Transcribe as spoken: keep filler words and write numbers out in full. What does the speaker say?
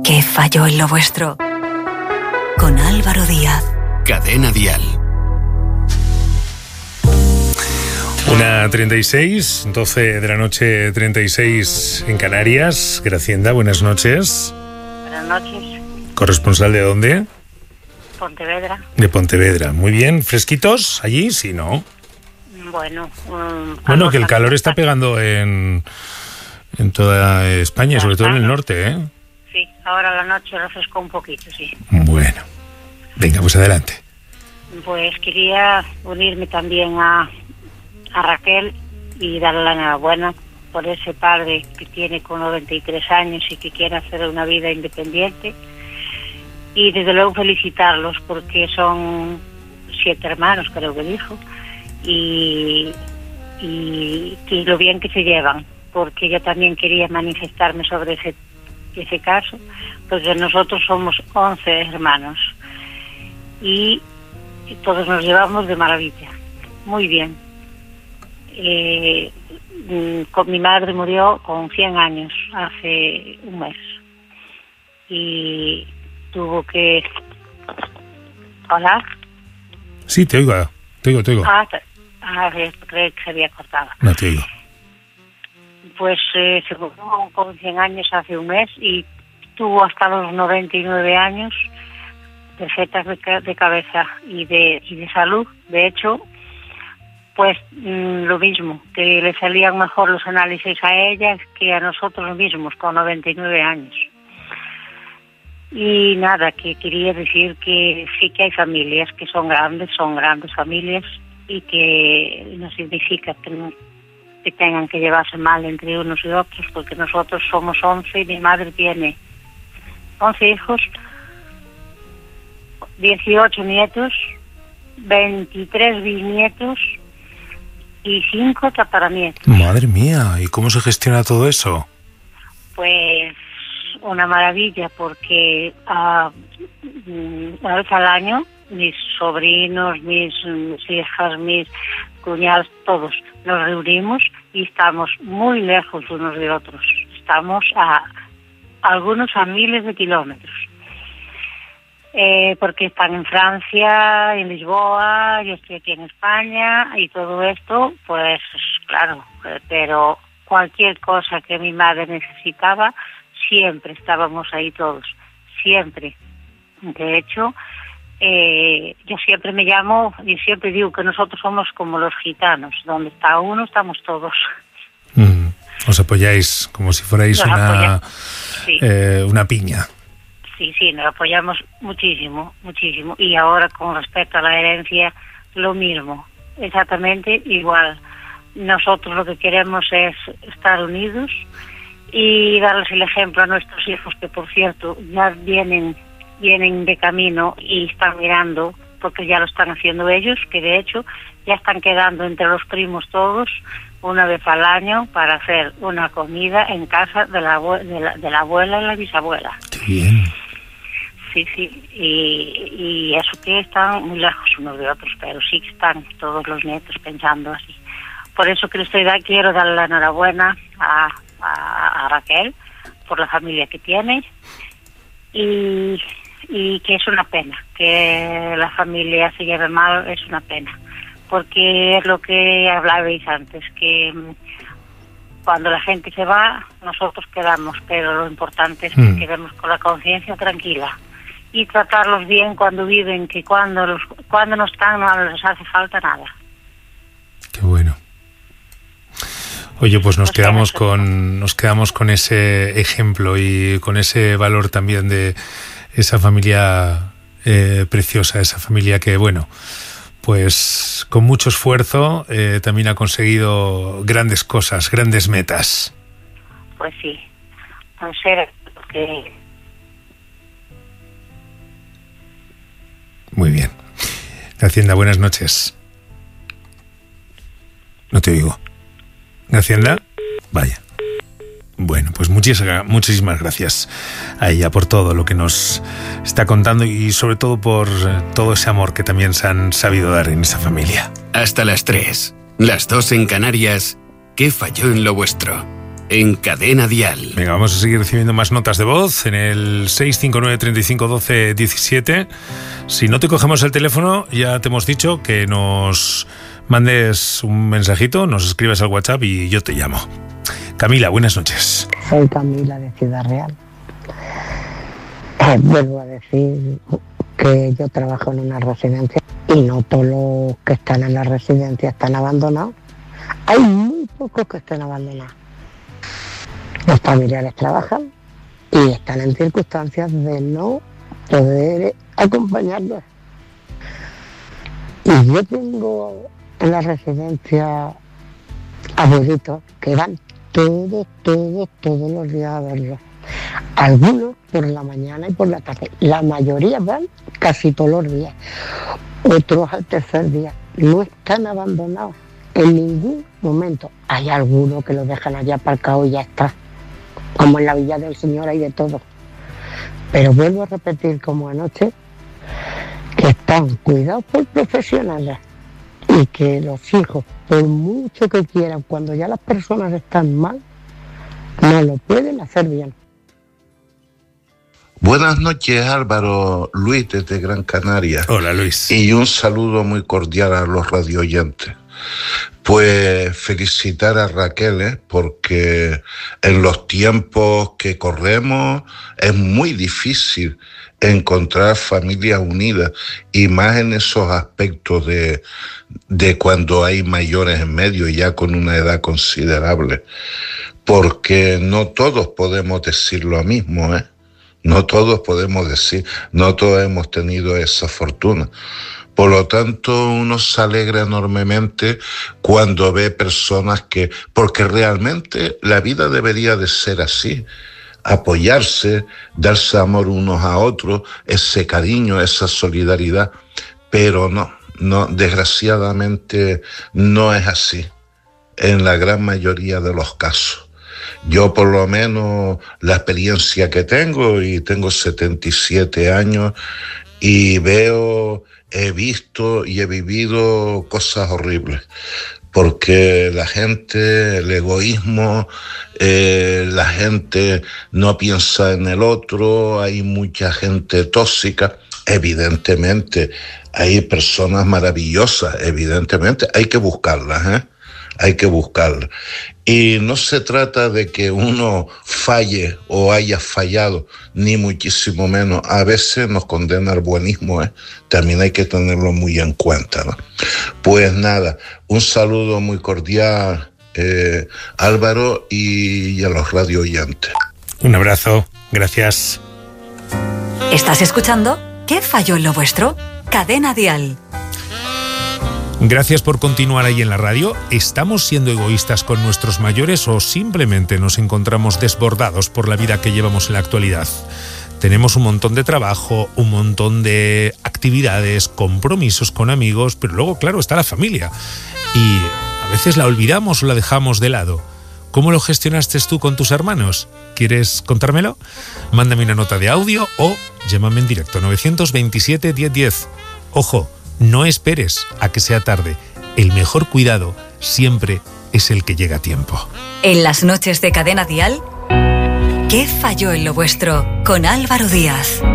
¿Qué falló en lo vuestro? Con Álvaro Díaz. Cadena Dial. una treinta y seis, doce de la noche, treinta y seis en Canarias. Gracienda, buenas noches. Buenas noches. ¿Corresponsal de dónde? Pontevedra. De Pontevedra. Muy bien. ¿Fresquitos allí? Sí, ¿no? Bueno. Um, bueno, que el calor está pegando en, en toda España, sobre todo en el norte, ¿eh? Sí, ahora a la noche refrescó un poquito, sí. Bueno. Venga, pues adelante. Pues quería unirme también a, a Raquel y darle la enhorabuena por ese padre que tiene con noventa y tres años y que quiere hacer una vida independiente. Y desde luego felicitarlos porque son siete hermanos, creo que dijo, y, y, y lo bien que se llevan, porque yo también quería manifestarme sobre ese, ese caso, porque nosotros somos once hermanos y todos nos llevamos de maravilla, muy bien. Eh, con mi madre murió con cien años, hace un mes, y tuvo que... ¿Hola? Sí, te oigo, te oigo, te oigo. Ah, ah creí que se había cortado. No, te oigo. Pues eh, se murió con cien años hace un mes y tuvo hasta los noventa y nueve años recetas de, de cabeza y de, y de salud. De hecho, pues mmm, lo mismo, que le salían mejor los análisis a ella que a nosotros mismos con noventa y nueve años. Y nada, que quería decir que sí que hay familias que son grandes, son grandes familias y que no significa que, no, que tengan que llevarse mal entre unos y otros, porque nosotros somos once y mi madre tiene once hijos, dieciocho nietos, veintitrés bisnietos y cinco tataranietos. Madre mía, ¿y cómo se gestiona todo eso? Pues una maravilla, porque uh, una vez al año mis sobrinos, mis, mis hijas, mis cuñados, todos nos reunimos y estamos muy lejos unos de otros. Estamos a algunos a miles de kilómetros. Eh, porque están en Francia, en Lisboa, yo estoy aquí en España y todo esto, pues claro, pero cualquier cosa que mi madre necesitaba, siempre estábamos ahí todos, siempre. De hecho, eh, yo siempre me llamo y siempre digo que nosotros somos como los gitanos, donde está uno estamos todos. Mm, os apoyáis como si fuerais nos una, sí. eh, una piña. Sí, sí, nos apoyamos muchísimo, muchísimo. Y ahora con respecto a la herencia, lo mismo, exactamente igual. Nosotros lo que queremos es estar unidos y darles el ejemplo a nuestros hijos, que por cierto ya vienen vienen de camino y están mirando, porque ya lo están haciendo ellos, que de hecho ya están quedando entre los primos todos una vez al año para hacer una comida en casa de la, de la, de la abuela y la bisabuela. Qué bien. Sí, sí, y, y eso que están muy lejos unos de otros, pero sí que están todos los nietos pensando así. Por eso que estoy da, quiero darle la enhorabuena a, a, a Raquel por la familia que tiene y, y que es una pena que la familia se lleve mal, es una pena, porque es lo que hablabais antes, que cuando la gente se va, nosotros quedamos, pero lo importante es que mm. quedemos con la conciencia tranquila y tratarlos bien cuando viven, que cuando los, cuando no están no les hace falta nada. Qué bueno. Oye, pues nos quedamos con nos quedamos con ese ejemplo y con ese valor también de esa familia eh, preciosa, esa familia que, bueno, pues con mucho esfuerzo eh, también ha conseguido grandes cosas, grandes metas. Pues sí, pues era que... Muy bien. Gracienda, buenas noches. No te oigo. Gracienda, vaya. Bueno, pues muchísimas, muchísimas gracias a ella por todo lo que nos está contando y sobre todo por todo ese amor que también se han sabido dar en esa familia. Hasta las tres, las dos en Canarias. ¿Qué falló en lo vuestro? en Cadena Dial. Venga, vamos a seguir recibiendo más notas de voz en el seis cinco nueve, treinta y cinco, doce, diecisiete. Si no te cogemos el teléfono, ya te hemos dicho que nos mandes un mensajito, nos escribes al WhatsApp y yo te llamo. Camila, buenas noches. Soy Camila de Ciudad Real. Eh, vuelvo a decir que yo trabajo en una residencia y no todos los que están en la residencia están abandonados. Hay muy pocos que estén abandonados. Los familiares trabajan y están en circunstancias de no poder acompañarlos. Y yo tengo en la residencia abuelitos que van todos, todos, todos los días a verlos. Algunos por la mañana y por la tarde. La mayoría van casi todos los días. Otros al tercer día. No están abandonados en ningún momento. Hay algunos que los dejan allá aparcados y ya está. Como en la Villa del Señor hay de todo. Pero vuelvo a repetir como anoche, que están cuidados por profesionales y que los hijos, por mucho que quieran, cuando ya las personas están mal, no lo pueden hacer bien. Buenas noches, Álvaro. Luis desde Gran Canaria. Hola, Luis. Y un saludo muy cordial a los radioyentes. Pues felicitar a Raquel, ¿eh? Porque en los tiempos que corremos es muy difícil encontrar familias unidas y más en esos aspectos de, de cuando hay mayores en medio y ya con una edad considerable. Porque no todos podemos decir lo mismo, ¿eh? No todos podemos decir, no todos hemos tenido esa fortuna. Por lo tanto, uno se alegra enormemente cuando ve personas que... Porque realmente la vida debería de ser así. Apoyarse, darse amor unos a otros, ese cariño, esa solidaridad. Pero no, no, desgraciadamente no es así. En la gran mayoría de los casos. Yo por lo menos la experiencia que tengo, y tengo setenta y siete años, y veo, he visto y he vivido cosas horribles. Porque la gente, el egoísmo, eh, la gente no piensa en el otro, hay mucha gente tóxica. Evidentemente, hay personas maravillosas, evidentemente, hay que buscarlas, ¿eh? Hay que buscarlas. Y no se trata de que uno falle o haya fallado, ni muchísimo menos. A veces nos condena el buenismo, ¿eh? También hay que tenerlo muy en cuenta, ¿no? Pues nada, un saludo muy cordial, eh, Álvaro, y, y a los radio oyentes. Un abrazo, gracias. ¿Estás escuchando? ¿Qué falló en lo vuestro? Cadena Dial. Gracias por continuar ahí en la radio. ¿Estamos siendo egoístas con nuestros mayores o simplemente nos encontramos desbordados por la vida que llevamos en la actualidad? Tenemos un montón de trabajo, un montón de actividades, compromisos con amigos, pero luego, claro, está la familia. Y a veces la olvidamos o la dejamos de lado. ¿Cómo lo gestionaste tú con tus hermanos? ¿Quieres contármelo? Mándame una nota de audio o llámame en directo nueve dos siete, diez, diez. Ojo, no esperes a que sea tarde. El mejor cuidado siempre es el que llega a tiempo. En las noches de Cadena Dial, ¿qué falló en lo vuestro? Con Álvaro Díaz.